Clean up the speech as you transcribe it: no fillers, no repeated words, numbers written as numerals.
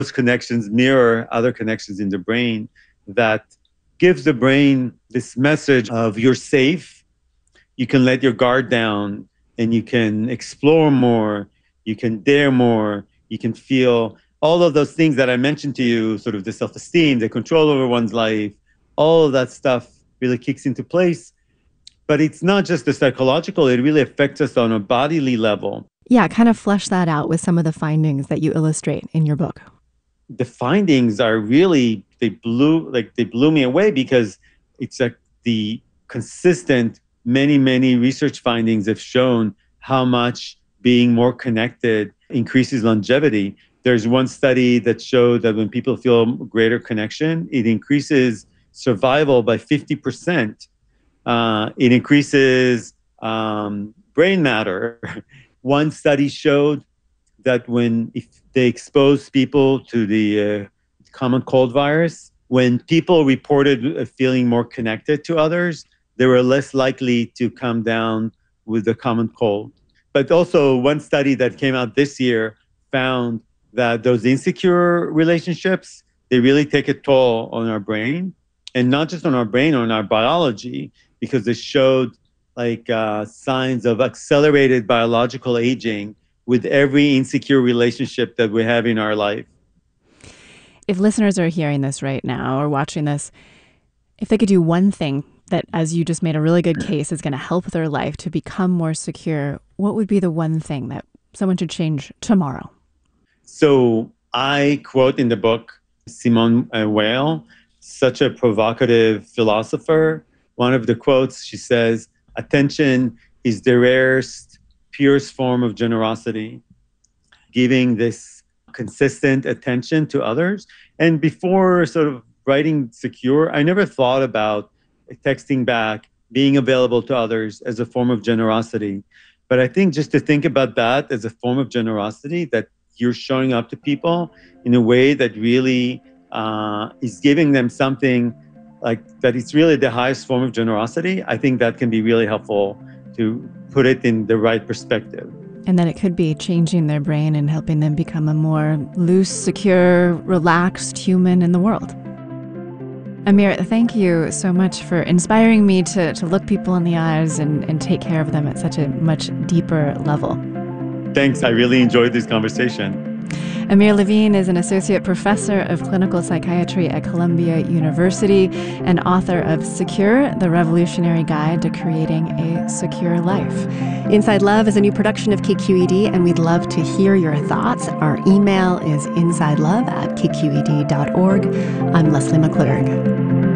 connections mirror other connections in the brain that gives the brain this message of you're safe, you can let your guard down, and you can explore more, you can dare more, you can feel all of those things that I mentioned to you, sort of the self-esteem, the control over one's life, all of that stuff really kicks into place. But it's not just the psychological, it really affects us on a bodily level. Yeah, kind of flesh that out with some of the findings that you illustrate in your book. The findings are really, they blew me away, because it's like the consistent, many research findings have shown how much being more connected increases longevity. There's one study that showed that when people feel greater connection, it increases survival by 50%. It increases brain matter. One study showed that if they expose people to the common cold virus, when people reported feeling more connected to others, they were less likely to come down with the common cold. But also, one study that came out this year found that those insecure relationships, they really take a toll on our brain, and not just on our brain, on our biology, because it showed signs of accelerated biological aging with every insecure relationship that we have in our life. If listeners are hearing this right now or watching this, if they could do one thing that, as you just made a really good case, is going to help their life to become more secure, what would be the one thing that someone should change tomorrow? So I quote in the book Simone Weil, such a provocative philosopher. One of the quotes, she says, "Attention is the rarest, purest form of generosity." Giving this consistent attention to others. And before sort of writing Secure, I never thought about texting back, being available to others as a form of generosity. But I think just to think about that as a form of generosity, that you're showing up to people in a way that really is giving them something like that, it's really the highest form of generosity. I think that can be really helpful to put it in the right perspective. And then it could be changing their brain and helping them become a more loose, secure, relaxed human in the world. Amir, thank you so much for inspiring me to look people in the eyes and take care of them at such a much deeper level. Thanks. I really enjoyed this conversation. Amir Levine is an associate professor of clinical psychiatry at Columbia University and author of Secure, the Revolutionary Guide to Creating a Secure Life. Inside Love is a new production of KQED, and we'd love to hear your thoughts. Our email is insidelove@kqed.org. I'm Leslie McClurg.